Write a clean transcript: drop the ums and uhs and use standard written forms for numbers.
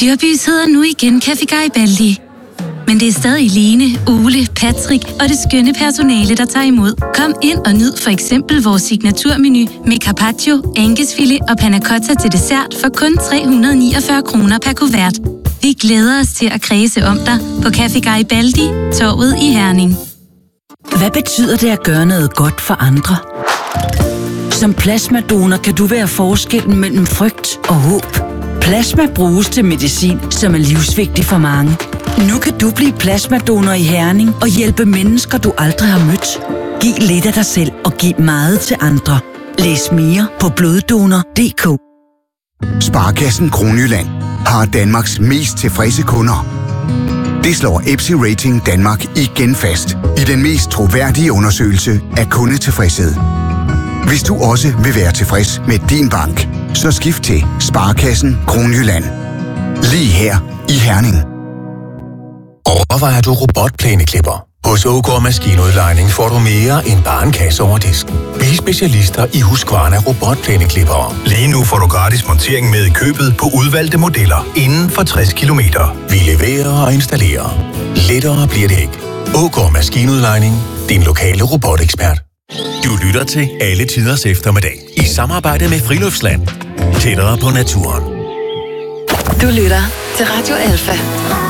Dyrbys hedder nu igen Café Garibaldi. Men det er stadig Line, Ole, Patrick og det skønne personale, der tager imod. Kom ind og nyd for eksempel vores signaturmenu med carpaccio, ankesfilet og panna cotta til dessert for kun 349 kroner per kuvert. Vi glæder os til at kredse om dig på Café Garibaldi, Torvet i Herning. Hvad betyder det at gøre noget godt for andre? Som plasmadonor kan du være forskellen mellem frygt og håb. Plasma bruges til medicin, som er livsvigtig for mange. Nu kan du blive plasmadonor i Herning og hjælpe mennesker, du aldrig har mødt. Giv lidt af dig selv og giv meget til andre. Læs mere på bloddonor.dk. Sparekassen Kronjylland har Danmarks mest tilfredse kunder. Det slår EPSI Rating Danmark igen fast i den mest troværdige undersøgelse af kundetilfredshed. Hvis du også vil være tilfreds med din bank, så skift til Sparekassen Kronjylland. Lige her i Herning. Overvejer du robotplæneklipper? Hos OK Maskinudlejning får du mere end bare en kasse over disken. Vi er specialister i Husqvarna robotplæneklippere. Lige nu får du gratis montering med i købet på udvalgte modeller inden for 60 kilometer. Vi leverer og installerer. Lettere bliver det ikke. OK Maskinudlejning. Din lokale robotekspert. Du lytter til Alle Tiders Eftermiddag i samarbejde med Friluftsland. Tættere på naturen. Du lytter til Radio Alfa.